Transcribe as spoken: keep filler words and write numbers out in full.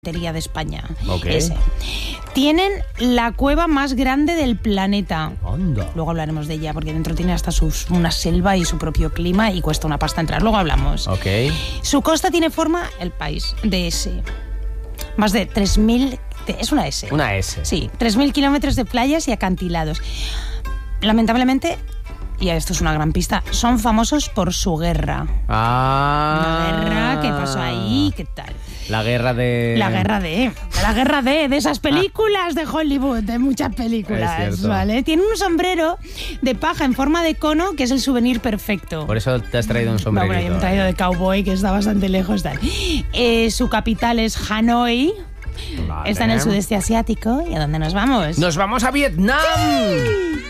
de España. Okay. Ese. Tienen la cueva más grande del planeta. Anda. Luego hablaremos de ella, porque dentro tiene hasta sus, una selva y su propio clima y cuesta una pasta entrar. Luego hablamos. Ok. Su costa tiene forma, el país, de S. Más de tres mil... Es una S. Una S. Sí, tres mil kilómetros de playas y acantilados. Lamentablemente, y esto es una gran pista, son famosos por su guerra. Ah. Una guerra, ¿qué pasó ahí? ¿Qué tal? La guerra de... La guerra de... La guerra de... De esas películas de Hollywood, de muchas películas, Es cierto. ¿vale? Tiene un sombrero de paja en forma de cono que es el souvenir perfecto. Por eso te has traído un No, sombrerito. bueno, yo me he traído de cowboy, que está bastante lejos. Tal. Eh, su capital es Hanoi. Vale. Está en el sudeste asiático. ¿Y a dónde nos vamos? ¡Nos vamos a Vietnam!